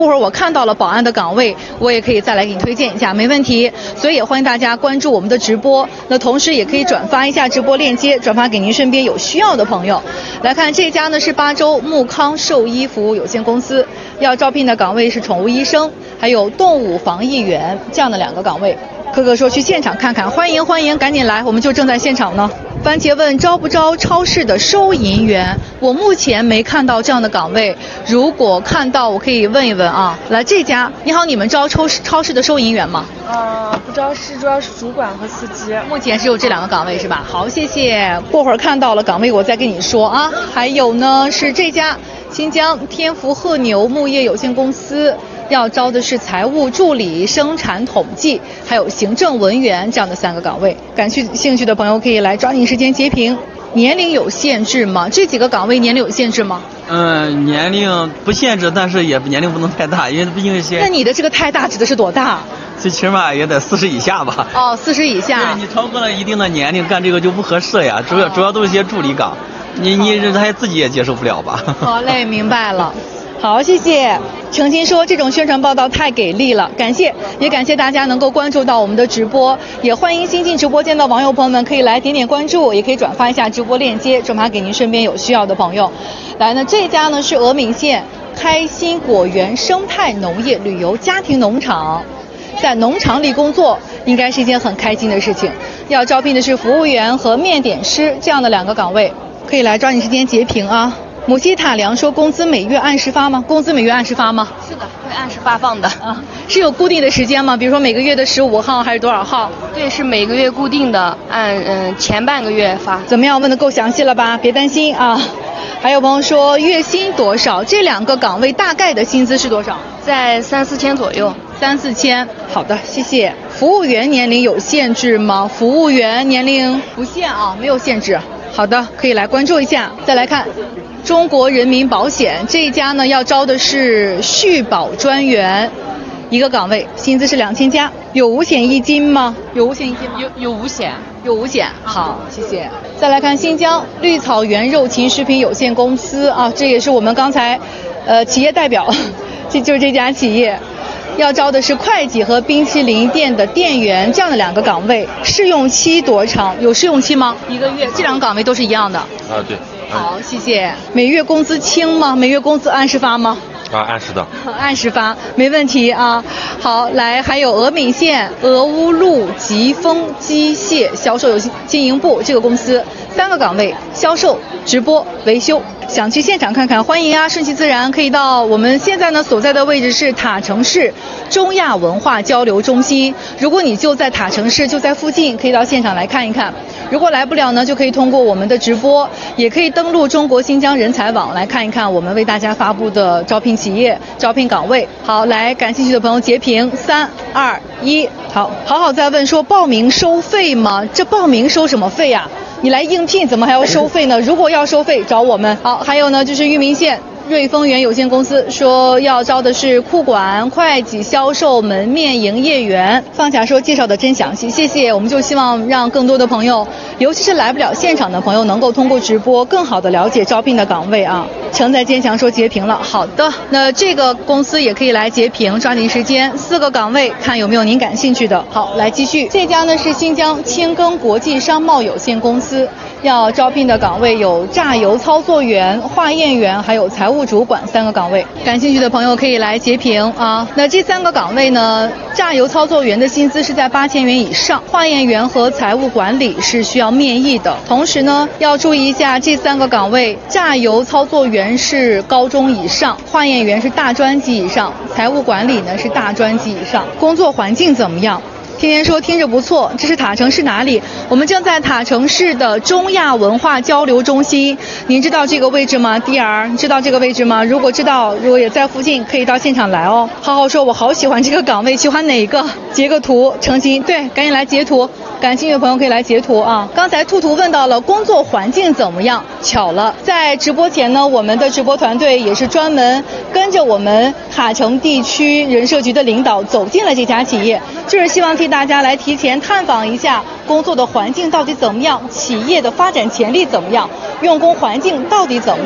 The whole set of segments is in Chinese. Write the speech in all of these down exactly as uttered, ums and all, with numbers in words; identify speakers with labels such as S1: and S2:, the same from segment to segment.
S1: 一会儿我看到了保安的岗位，我也可以再来给你推荐一下，没问题。所以也欢迎大家关注我们的直播，那同时也可以转发一下直播链接，转发给您身边有需要的朋友。来看这家呢是巴州木康兽医服务有限公司，要招聘的岗位是宠物医生，还有动物防疫员这样的两个岗位。可可说去现场看看，欢迎欢迎，赶紧来，我们就正在现场呢。番茄问招不招超市的收银员？我目前没看到这样的岗位，如果看到我可以问一问啊。来这家，你好，你们招超市超市的收银员吗？
S2: 呃，不招是主要是主管和司机。
S1: 目前是有这两个岗位是吧？好，谢谢。过会儿看到了岗位我再跟你说啊。还有呢是这家新疆天福鹤牛牧业有限公司。要招的是财务助理、生产统计，还有行政文员这样的三个岗位。感兴趣的朋友可以来抓紧时间截屏。年龄有限制吗？这几个岗位年龄有限制吗？
S3: 嗯，年龄不限制，但是也年龄不能太大，因为毕竟一些。
S1: 那你的这个太大指的是多大？
S3: 最起码也得四十以下吧。
S1: 哦，四十以下。
S3: 对，你超过了一定的年龄干这个就不合适呀。主要、哦、主要都是一些助理岗，你你他自己也接受不了吧？
S1: 好嘞，明白了。好，谢谢。诚心说这种宣传报道太给力了，感谢，也感谢大家能够关注到我们的直播，也欢迎新进直播间的网友朋友们可以来点点关注，也可以转发一下直播链接，转发给您身边有需要的朋友。来呢，这家呢是峨眉县开心果园生态农业旅游家庭农场，在农场里工作应该是一件很开心的事情。要招聘的是服务员和面点师这样的两个岗位，可以来抓紧时间截屏啊。母鸡塔良说工资每月按时发吗？工资每月按时发吗？
S2: 是的，会按时发放的。
S1: 啊，是有固定的时间吗？比如说每个月的十五号还是多少号？
S2: 对，是每个月固定的，按嗯前半个月发。
S1: 怎么样？问得够详细了吧？别担心啊。还有朋友说月薪多少？这两个岗位大概的薪资是多少？
S2: 在三四千左右。
S1: 三四千。好的，谢谢。服务员年龄有限制吗？服务员年龄不限啊，没有限制。好的，可以来关注一下。再来看中国人民保险这一家呢，要招的是续保专员，一个岗位，薪资是两千加。有五险一金吗？有五险一金吗？
S2: 有有五险，
S1: 有五险。好，谢谢。再来看新疆绿草原肉禽食品有限公司啊，这也是我们刚才呃企业代表，这就是这家企业。要招的是会计和冰淇淋店的店员这样的两个岗位，试用期多长？有试用期吗？一个月。这两个岗位都是一样的。
S4: 啊，对。
S1: 好，谢谢。每月工资清吗？每月工资按时发吗？
S4: 啊，按时的。
S1: 按时发，没问题啊。好，来，还有峨眉县俄乌路疾风机械销售有限经营部这个公司，三个岗位，销售、直播、维修。想去现场看看，欢迎啊！顺其自然，可以到我们现在呢所在的位置是塔城市中亚文化交流中心。如果你就在塔城市，就在附近，可以到现场来看一看。如果来不了呢，就可以通过我们的直播，也可以登录中国新疆人才网来看一看我们为大家发布的招聘企业、招聘岗位。好，来，感兴趣的朋友截屏，三二一，好，好好再问说报名收费吗？这报名收什么费呀、啊？你来应聘怎么还要收费呢？如果要收费找我们。好，还有呢就是裕民县瑞丰源有限公司说要招的是库管、会计、销售、门面营业员。放假说介绍的真详细，谢谢。我们就希望让更多的朋友，尤其是来不了现场的朋友，能够通过直播更好的了解招聘的岗位啊。承载坚强说截屏了，好的，那这个公司也可以来截屏，抓紧时间，四个岗位看有没有您感兴趣的。好，来继续。这家呢是新疆千耕国际商贸有限公司。要招聘的岗位有榨油操作员、化验员，还有财务主管三个岗位。感兴趣的朋友可以来截屏啊。那这三个岗位呢，榨油操作员的薪资是在八千元以上，化验员和财务管理是需要面议的。同时呢，要注意一下这三个岗位，榨油操作员是高中以上，化验员是大专级以上，财务管理呢是大专级以上。工作环境怎么样？天天说听着不错，这是塔城市哪里？我们正在塔城市的中亚文化交流中心。您知道这个位置吗 ？D R， 你知道这个位置吗？如果知道，如果也在附近，可以到现场来哦。好好说，我好喜欢这个岗位，喜欢哪个？截个图，诚心对，赶紧来截图。感兴趣的朋友可以来截图啊。刚才兔兔问到了工作环境怎么样，巧了，在直播前呢，我们的直播团队也是专门跟着我们塔城地区人社局的领导走进了这家企业，就是希望替大家来提前探访一下工作的环境到底怎么样，企业的发展潜力怎么样，用工环境到底怎么样，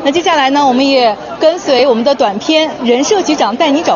S1: 那接下来呢，我们也跟随我们的短片《人社局长带你找》